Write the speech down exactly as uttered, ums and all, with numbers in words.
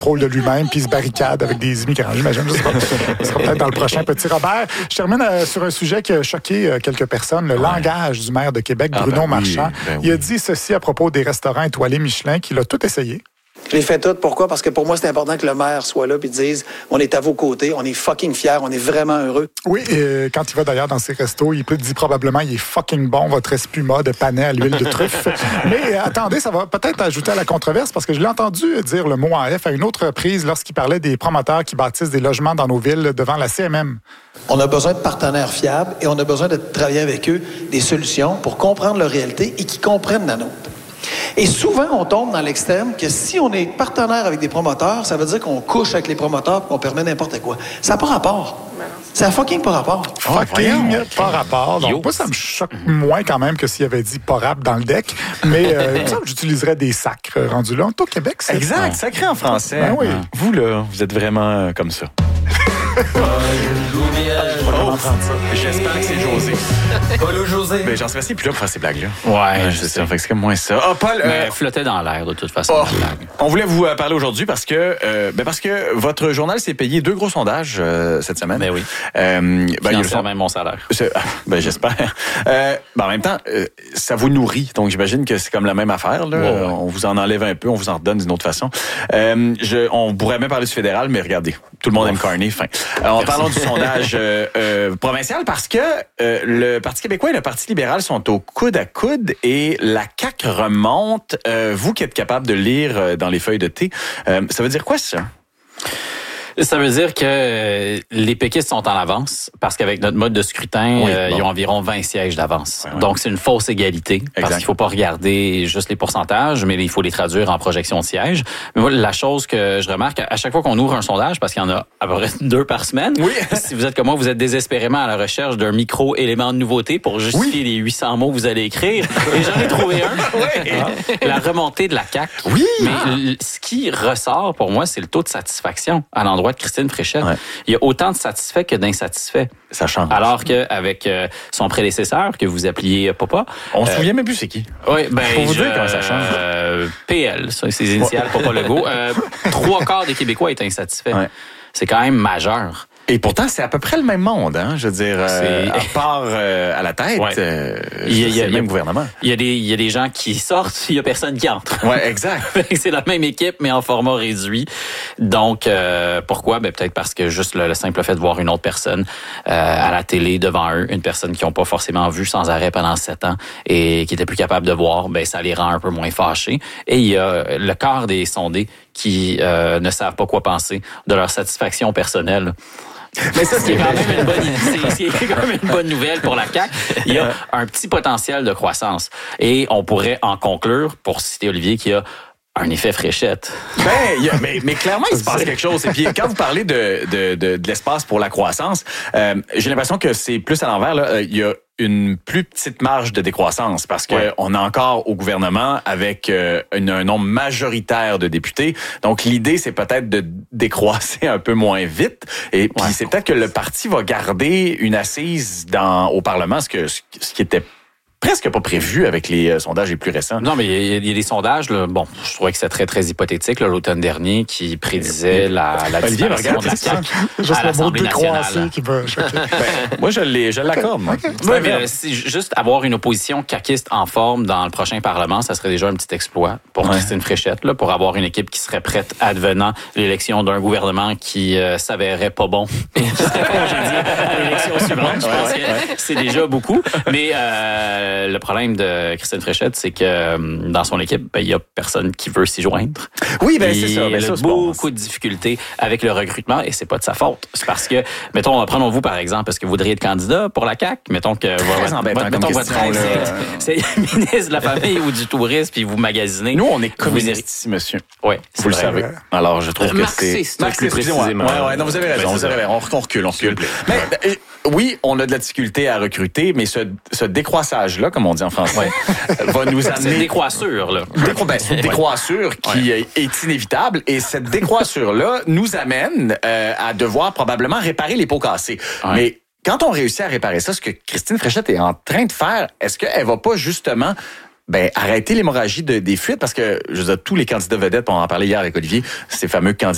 contrôle de lui-même puis il se barricade avec des immigrants. J'imagine que ce sera, ce sera peut-être dans le prochain Petit Robert. Je termine euh, sur un sujet qui a choqué euh, quelques personnes, le ouais. langage du maire de Québec, Bruno ah ben Marchand. Oui, ben oui. Il a dit ceci à propos des restaurants étoilés Michelin, qu'il a tout essayé. Je l'ai fait tout. Pourquoi? Parce que pour moi, c'est important que le maire soit là et dise on est à vos côtés, on est fucking fiers, on est vraiment heureux. Oui, et quand il va d'ailleurs dans ses restos, il peut dire probablement il est fucking bon, votre espuma de panais à l'huile de truffe. Mais euh, attendez, ça va peut-être ajouter à la controverse parce que je l'ai entendu dire le mot en F à une autre reprise lorsqu'il parlait des promoteurs qui bâtissent des logements dans nos villes devant la C M M. On a besoin de partenaires fiables et on a besoin de travailler avec eux des solutions pour comprendre leur réalité et qu'ils comprennent la nôtre. Et souvent, on tombe dans l'extrême que si on est partenaire avec des promoteurs, ça veut dire qu'on couche avec les promoteurs et qu'on permet n'importe quoi. Ça n'a pas rapport. Ça n'a fucking pas rapport. Fucking oh, pas rapport. Donc, Yo. moi, ça me choque moins quand même que s'il avait dit pas rap dans le deck. Mais euh, il me semble que j'utiliserais des sacres rendus là. Au Québec, c'est exact, ça. Sacré en français. Ben oui. Vous, là, vous êtes vraiment comme ça. Oh, j'espère que c'est José. Paul ou José? Ben, j'en sais pas si plus là pour faire ces blagues-là. Ouais, ouais je sais. Fait que c'est comme moins ça. Oh, Paul. Mais euh... flottait dans l'air, de toute façon. Oh, on voulait vous euh, parler aujourd'hui parce que, euh, ben parce que votre journal s'est payé deux gros sondages euh, cette semaine. Ben oui. Euh, ben, il y a son... même mon salaire. Ben, j'espère. Euh, ben, en même temps, euh, ça vous nourrit. Donc, j'imagine que c'est comme la même affaire, là. Ouais, ouais. On vous en enlève un peu, on vous en redonne d'une autre façon. Euh, je, on pourrait même parler du fédéral, mais regardez, tout le monde aime Carney. Fin. Alors, en parlant du sondage euh, euh, provincial, parce que euh, le Parti québécois et le Parti libéral sont au coude à coude et la C A Q remonte. Euh, vous qui êtes capable de lire euh, dans les feuilles de thé, euh, ça veut dire quoi ça? Ça veut dire que les péquistes sont en avance parce qu'avec notre mode de scrutin, oui, euh, bon. ils ont environ vingt sièges d'avance. Ouais, ouais. Donc, c'est une fausse égalité exact. Parce qu'il faut pas regarder juste les pourcentages, mais il faut les traduire en projection de sièges. Mais moi, la chose que je remarque, à chaque fois qu'on ouvre un sondage, parce qu'il y en a à peu près deux par semaine, oui. si vous êtes comme moi, vous êtes désespérément à la recherche d'un micro-élément de nouveauté pour justifier oui. les huit cents mots que vous allez écrire. Et j'en ai trouvé un. Oui. La remontée de la C A Q. Oui. Mais ah. ce qui ressort pour moi, c'est le taux de satisfaction à l'endroit de Christine Fréchette. Ouais. Il y a autant de satisfaits que d'insatisfaits. Ça change. Alors qu'avec euh, son prédécesseur, que vous appeliez Papa... On euh, se souvient même plus c'est qui. Oui, ben... Faut vous je, dire comment ça change. Euh, P L, ça, c'est ses initiales, Papa Legault. Euh, trois quarts des Québécois étaient insatisfaits. Ouais. C'est quand même majeur. Et pourtant, c'est à peu près le même monde, hein. Je veux dire, euh, à part euh, à la tête, ouais. euh, il y a, c'est le même gouvernement. Il y a des, il y a des gens qui sortent, il y a personne qui entre. Ouais, exact. C'est la même équipe, mais en format réduit. Donc, euh, pourquoi? Ben, peut-être parce que juste le, le simple fait de voir une autre personne euh, à la télé devant eux, une personne qu'ils n'ont pas forcément vue sans arrêt pendant sept ans et qui était plus capable de voir, ben, ça les rend un peu moins fâchés. Et il y a le quart des sondés qui euh, ne savent pas quoi penser de leur satisfaction personnelle. Mais ça, c'est quand même une bonne, c'est, c'est quand même une bonne nouvelle pour la C A Q. Il y a un petit potentiel de croissance. Et on pourrait en conclure, pour citer Olivier, qu'il y a un effet Fréchette. Ben, il y a, mais, mais clairement, il se passe quelque chose. Et puis, quand vous parlez de, de, de, de l'espace pour la croissance, euh, j'ai l'impression que c'est plus à l'envers, là. Il y a une plus petite marge de décroissance parce que ouais. on a encore au gouvernement avec euh, une, un nombre majoritaire de députés. Donc, l'idée, c'est peut-être de décroisser un peu moins vite. Et puis, ouais. c'est peut-être que le parti va garder une assise dans, au Parlement, ce, que, ce qui était presque pas prévu avec les euh, sondages les plus récents. Non, mais il y, y a des sondages, là, bon, je trouvais que c'était très, très hypothétique, là, l'automne dernier, qui prédisait la, la Olivier, disparition regarde, de la C A Q juste à l'Assemblée nationale. Qui va ben, moi, je, l'ai, je l'accorde. Moi. Okay. Oui, mais si, juste avoir une opposition caquiste en forme dans le prochain Parlement, ça serait déjà un petit exploit pour ouais. Christine Fréchette, là, pour avoir une équipe qui serait prête advenant l'élection d'un gouvernement qui euh, s'avérerait pas bon. J'ai dit à l'élection suivante, je pense ouais, que ouais. c'est déjà beaucoup. Mais euh, le problème de Christine Fréchette, c'est que dans son équipe, ben, il y a personne qui veut s'y joindre. Oui, ben c'est ça. Ben, elle a ça, beaucoup de difficultés avec le recrutement et c'est pas de sa faute. C'est parce que, mettons, prenons-vous par exemple, est-ce que vous voudriez être candidat pour la C A Q? Mettons que votre, votre, mettons votre rêve, c'est, c'est ministre de la Famille ou du Tourisme, puis vous magasinez. Nous, on est communistes ici, monsieur. Oui, vous le savez. Alors, je trouve que marxiste, c'est... Marxiste, précisément. Ouais, ouais, non, vous avez raison, vous avez raison. On recule, on recule. Mais oui, on a de la difficulté à recruter, mais ce, ce décroissage-là, comme on dit en français, va nous amener... C'est une décroissure, là. Décro... Ben, c'est une décroissure qui ouais. est inévitable. Et cette décroissure-là nous amène euh, à devoir probablement réparer les pots cassés. Ouais. Mais quand on réussit à réparer ça, ce que Christine Fréchette est en train de faire, est-ce qu'elle va pas justement... Ben, arrêter l'hémorragie de, des fuites, parce que, je veux dire, tous les candidats vedettes, on en parlait hier avec Olivier, ces fameux candidats